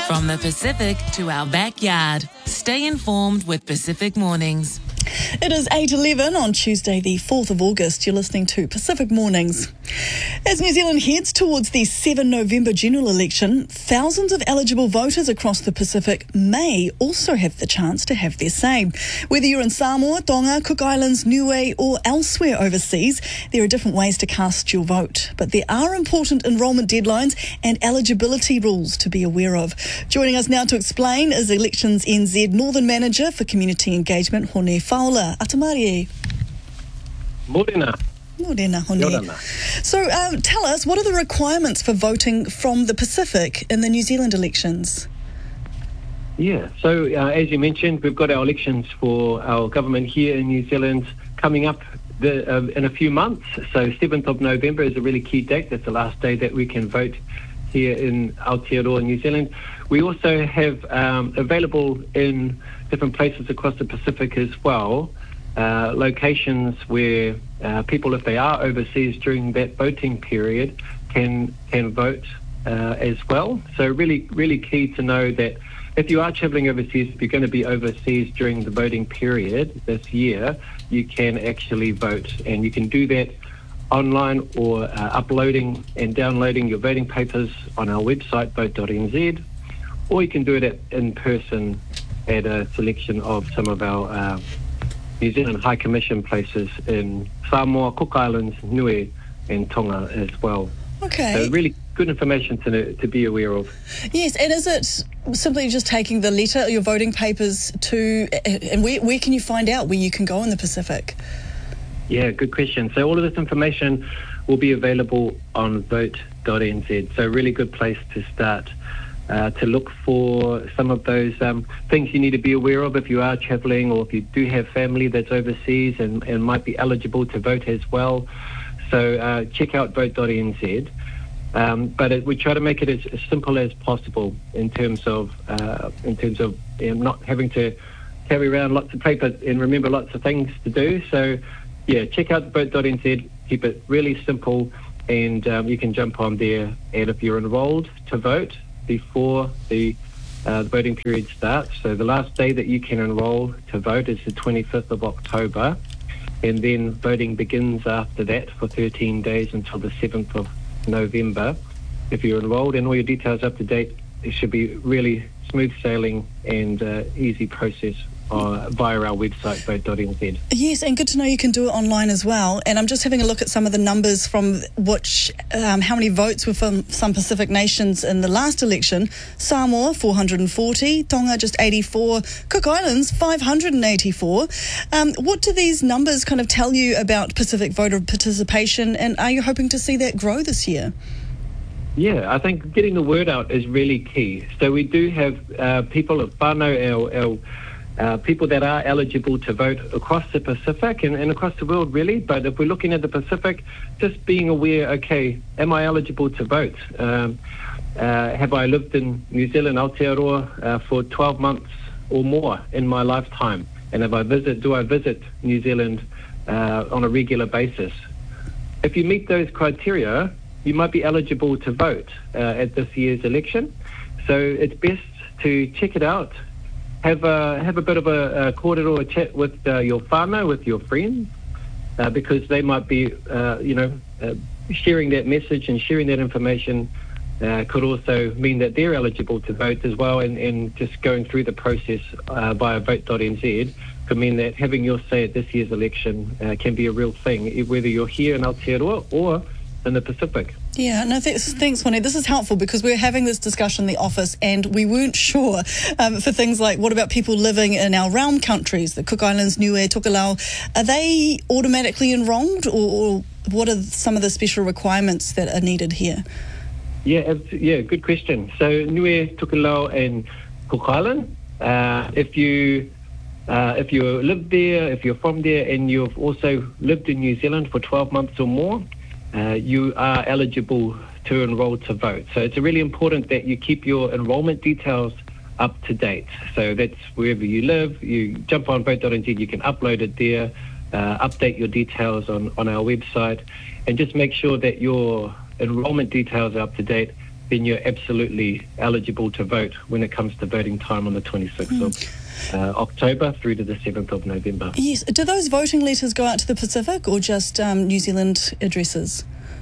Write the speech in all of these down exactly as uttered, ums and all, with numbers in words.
From the Pacific to our backyard. Stay informed with Pacific Mornings. It is eight eleven on Tuesday the fourth of August. You're listening to Pacific Mornings. As New Zealand heads towards the seventh of November general election, thousands of eligible voters across the Pacific may also have the chance to have their say. Whether you're in Samoa, Tonga, Cook Islands, Niue or elsewhere overseas, there are different ways to cast your vote. But there are important enrolment deadlines and eligibility rules to be aware of. Joining us now to explain is Elections N Z Northern Manager for Community Engagement, Hone Faula. Atamari. Morena. Morena, Hone. So um, tell us, what are the requirements for voting from the Pacific in the New Zealand elections? Yeah, so uh, as you mentioned, we've got our elections for our government here in New Zealand coming up the, uh, in a few months. So seventh of November is a really key date. That's the last day that we can vote here in Aotearoa, New Zealand. We also have um, available in different places across the Pacific as well, uh, locations where uh, people, if they are overseas during that voting period, can can vote uh, as well. So really, really key to know that if you are travelling overseas, if you're going to be overseas during the voting period this year, you can actually vote, and you can do that online or uh, uploading and downloading your voting papers on our website, vote dot n z, or you can do it at, in person at a selection of some of our uh, New Zealand High Commission places in Samoa, Cook Islands, Niue and Tonga as well. Okay. So really good information to to be aware of. Yes, and is it simply just taking the letter, your voting papers to, and where, where can you find out where you can go in the Pacific? Yeah, good question. So all of this information will be available on vote dot n z. So a really good place to start uh, to look for some of those um, things you need to be aware of if you are travelling, or if you do have family that's overseas and, and might be eligible to vote as well. So uh, check out vote dot n z. Um, but it, we try to make it as, as simple as possible in terms of uh, in terms of you know, not having to carry around lots of paper and remember lots of things to do. So yeah, check out vote dot n z, keep it really simple, and um, you can jump on there. And if you're enrolled to vote before the, uh, the voting period starts, so the last day that you can enroll to vote is the twenty-fifth of October, and then voting begins after that for thirteen days until the seventh of November. If you're enrolled and all your details up to date, it should be really smooth sailing and uh, easy process Uh, via our website, vote dot n z. Yes, and good to know you can do it online as well. And I'm just having a look at some of the numbers from which, um, how many votes were from some Pacific nations in the last election. Samoa, four hundred forty, Tonga, just eighty-four, Cook Islands, five hundred eighty-four. Um, what do these numbers kind of tell you about Pacific voter participation, and are you hoping to see that grow this year? Yeah, I think getting the word out is really key. So we do have uh, people of whānau, our, our Uh, people that are eligible to vote across the Pacific and, and across the world, really. But if we're looking at the Pacific, just being aware, okay, am I eligible to vote? Um, uh, have I lived in New Zealand, Aotearoa, uh, for twelve months or more in my lifetime? And if I visit, do I visit New Zealand uh, on a regular basis? If you meet those criteria, you might be eligible to vote uh, at this year's election. So it's best to check it out. Have a have a bit of a, a kōrero, a chat with uh, your whānau, with your friends, uh, because they might be, uh, you know, uh, sharing that message and sharing that information uh, could also mean that they're eligible to vote as well. And, and just going through the process uh, via vote dot n z could mean that having your say at this year's election uh, can be a real thing, whether you're here in Aotearoa or in the Pacific. Yeah, no, th- thanks, Hone. This is helpful because we're having this discussion in the office and we weren't sure um, for things like, what about people living in our realm countries, the Cook Islands, Niue, Tokelau? Are they automatically enrolled, or, or what are some of the special requirements that are needed here? Yeah, yeah, good question. So Niue, Tokelau and Cook Island, uh, if you uh, if you live there, if you're from there and you've also lived in New Zealand for twelve months or more, Uh, you are eligible to enrol to vote. So it's really important that you keep your enrolment details up to date. So that's wherever you live, you jump on vote dot n z, you can upload it there, uh, update your details on, on our website, and just make sure that your enrolment details are up to date then you're absolutely eligible to vote when it comes to voting time on the twenty-sixth mm. of uh, October through to the seventh of November. Yes. Do those voting letters go out to the Pacific or just um, New Zealand addresses?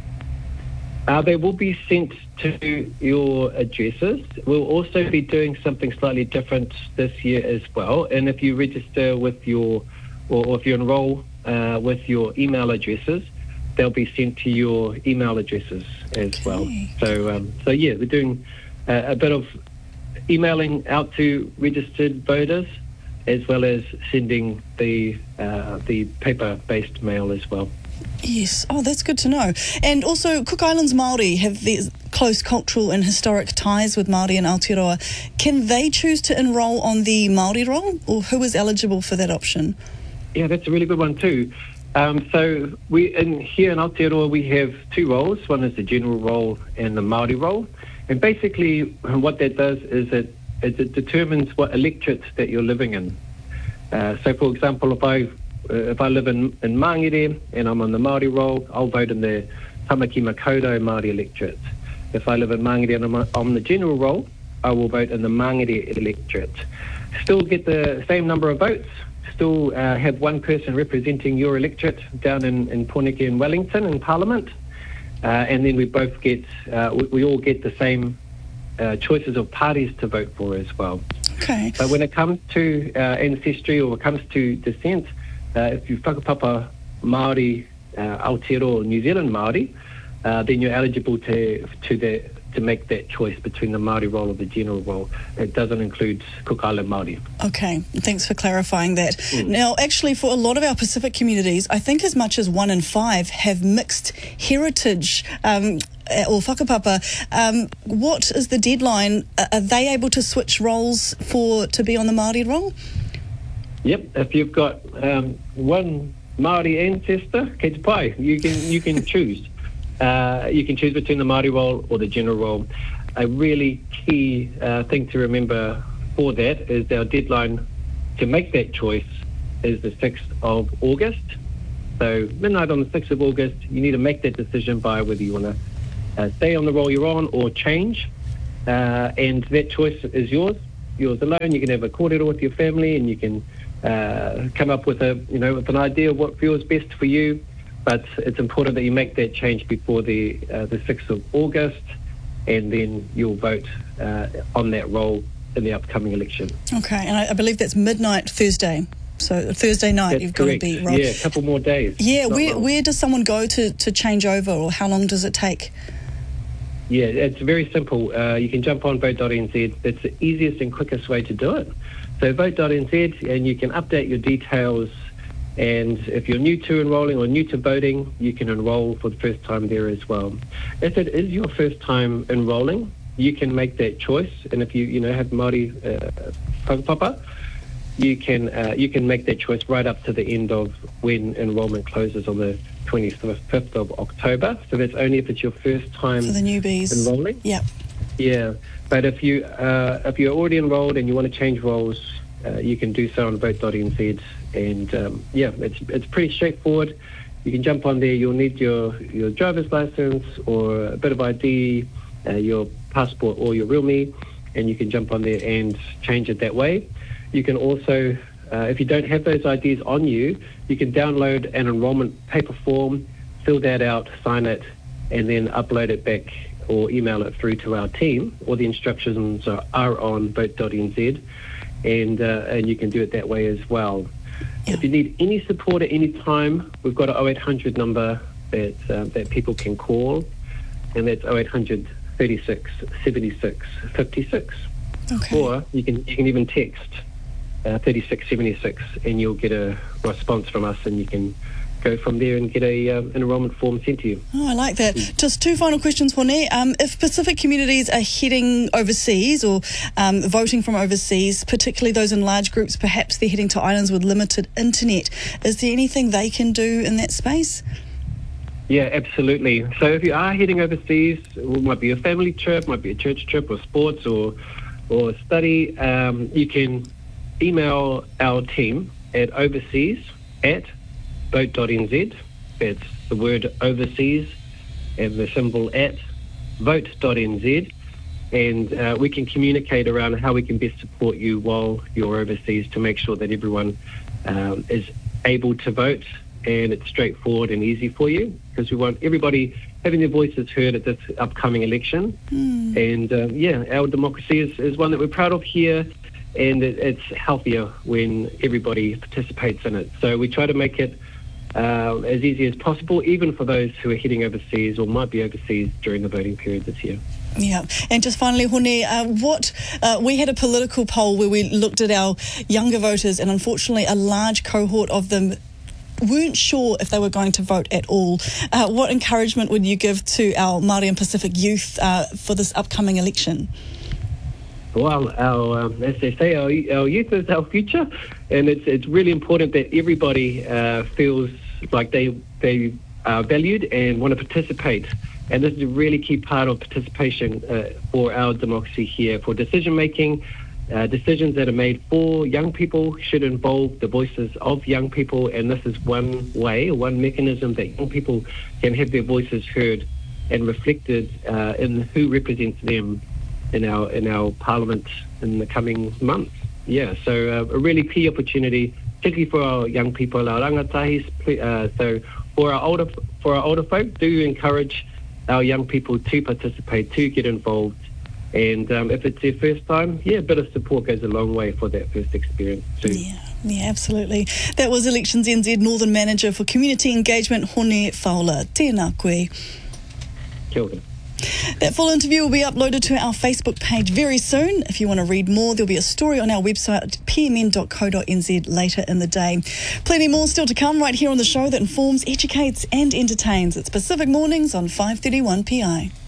Uh, they will be sent to your addresses. We'll also be doing something slightly different this year as well. And if you register with your, or, or if you enroll uh, with your email addresses, they'll be sent to your email addresses as okay. well. So, um, so yeah, we're doing uh, a bit of emailing out to registered voters, as well as sending the uh, the paper-based mail as well. Yes. Oh, that's good to know. And also, Cook Islands Māori have these close cultural and historic ties with Māori and Aotearoa. Can they choose to enrol on the Māori roll, or who is eligible for that option? Yeah, that's a really good one too. Um, so we in here in Aotearoa we have two roles. One is the general role and the Māori role. And basically, what that does is it is it determines what electorate that you're living in. Uh, so, for example, if I Uh, if I live in, in Mangere and I'm on the Māori roll, I'll vote in the Tamaki Makaurau Māori electorate. If I live in Mangere and I'm on the general roll, I will vote in the Mangere electorate. Still get the same number of votes, still uh, have one person representing your electorate down in, in Pōneke and Wellington in Parliament, uh, and then we both get, uh, we, we all get the same uh, choices of parties to vote for as well. Okay. But when it comes to uh, ancestry or it comes to descent, Uh, if you whakapapa Māori, uh, Aotearoa or New Zealand Māori, uh, then you're eligible to to the, to make that choice between the Māori role or the general role. It doesn't include Cook Island Māori. Okay, thanks for clarifying that. Mm. Now, actually, for a lot of our Pacific communities, I think as much as one in five have mixed heritage um, or whakapapa. Um, what is the deadline? Are they able to switch roles for to be on the Māori role? Yep, if you've got um, one Māori ancestor, kei te pai, you can you can choose. Uh, you can choose between the Māori role or the general role. A really key uh, thing to remember for that is our deadline to make that choice is the sixth of August. So midnight on the sixth of August, you need to make that decision by whether you want to uh, stay on the role you're on or change. Uh, and that choice is yours, yours alone. You can have a kōrero with your family and you can Uh, come up with a, you know, with an idea of what feels best for you, but it's important that you make that change before the uh, the sixth of August, and then you'll vote uh, on that role in the upcoming election. Okay, and I, I believe that's midnight Thursday. So Thursday night, that's you've correct. got to be right. Yeah, a couple more days. Yeah, where long. where does someone go to to change over, or how long does it take? Yeah, it's very simple. Uh, you can jump on vote dot n z. It's the easiest and quickest way to do it. So vote dot n z, and you can update your details. And if you're new to enrolling or new to voting, you can enrol for the first time there as well. If it is your first time enrolling, you can make that choice. And if you you know have Māori whakapapa, uh, you can uh, you can make that choice right up to the end of when enrolment closes on the twenty-fifth of October. So that's only if it's your first time for the newbies enrolling. Yep. Yeah, but if you uh, if you're already enrolled and you want to change roles, uh, you can do so on vote dot n z. And um, yeah, it's it's pretty straightforward. You can jump on there. You'll need your your driver's license or a bit of I D, uh, your passport or your real me, and you can jump on there and change it that way. You can also, uh, if you don't have those I Ds on you, you can download an enrolment paper form, fill that out, sign it, and then upload it back or email it through to our team. All the instructions are, are on vote dot n z, and uh, and you can do it that way as well. Yeah. If you need any support at any time, we've got an oh eight hundred number that uh, that people can call, and that's oh eight hundred, thirty-six, seventy-six, fifty-six. Okay. Or you can you can even text uh, thirty-six seventy-six, and you'll get a response from us, and you can go from there and get a um, an enrolment form sent to you. Oh, I like that. Mm. Just two final questions, Hone. Um, if Pacific communities are heading overseas or um, voting from overseas, particularly those in large groups, perhaps they're heading to islands with limited internet, is there anything they can do in that space? Yeah, absolutely. So if you are heading overseas, it might be a family trip, might be a church trip or sports or, or study, um, you can email our team at overseas at vote dot n z. That's the word overseas and the symbol at vote dot n z, and uh, we can communicate around how we can best support you while you're overseas to make sure that everyone um, is able to vote and it's straightforward and easy for you, because we want everybody having their voices heard at this upcoming election. Mm. And um, yeah, our democracy is, is one that we're proud of here, and it, it's healthier when everybody participates in it. So we try to make it uh, as easy as possible, even for those who are heading overseas or might be overseas during the voting period this year. Yeah, and just finally, Hone, uh, what uh, we had a political poll where we looked at our younger voters, and unfortunately a large cohort of them weren't sure if they were going to vote at all. Uh, what encouragement would you give to our Māori and Pacific youth uh, for this upcoming election? Well, our, um, as they say, our, our youth is our future, and it's it's really important that everybody uh, feels like they they are valued and want to participate. And this is a really key part of participation uh, for our democracy here. For decision making, uh, decisions that are made for young people should involve the voices of young people, and this is one way, one mechanism that young people can have their voices heard and reflected uh, in who represents them in our in our parliament in the coming months. Yeah, so uh, a really key opportunity, particularly for our young people, our rangatahis. Uh, so for our older for our older folk, do encourage our young people to participate, to get involved, and um, if it's their first time, yeah, a bit of support goes a long way for that first experience too. Yeah, yeah, absolutely. That was Elections N Z Northern Manager for Community Engagement, Hone Fowler. Tēnā koe. Kia ora. That full interview will be uploaded to our Facebook page very soon. If you want to read more, there'll be a story on our website, p m n dot co dot n z, later in the day. Plenty more still to come right here on the show that informs, educates and entertains. It's Pacific Mornings on five thirty-one P I.